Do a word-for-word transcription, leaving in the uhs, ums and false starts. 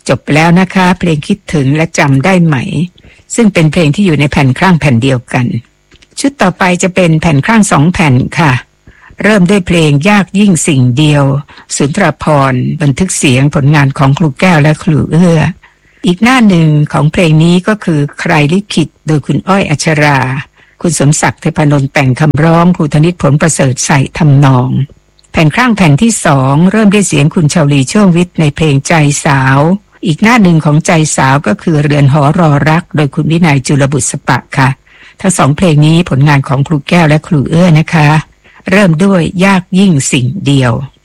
จบไปแล้วนะคะเพลงคิดถึงและจำได้ไหมซึ่งเป็นเพลงที่อยู่ในแผ่นครั่งแผ่นเดียวกันชุดต่อไปจะเป็นแผ่นครั่งสองแผ่นค่ะเริ่มด้วยเพลงยากยิ่งสิ่งเดียวสุนทรภรณ์บันทึกเสียงผลงานของครูแก้วและครูเอื้ออีกหน้าหนึ่งของเพลงนี้ก็คือใครลิขิตโดยคุณอ้อยอัชราคุณสมศักดิ์เทพนนท์แต่งคำร้องครูธนิตผลประเสริฐใส่ทำนองแผ่นครั่งแผ่นที่สองเริ่มด้วยเสียงคุณชาวลีช่วงวิทย์ในเพลงใจสาวอีกหน้าหนึ่งของใจสาวก็คือเรือนหอรอรักโดยคุณวินัยจุลบุษปะค่ะทั้งสองเพลงนี้ผลงานของครูแก้วและครูเอื้อนะคะเริ่มด้วยยากยิ่งสิ่งเดียว